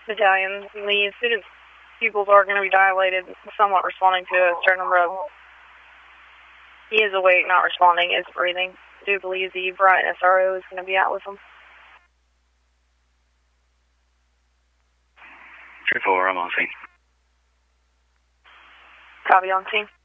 Battalion lead. Students' pupils are going to be dilated, somewhat responding to a certain number of... He is awake, not responding, is breathing. I do believe the Bryant SRO is going to be out with him. 3-4, I'm on scene. Copy on scene.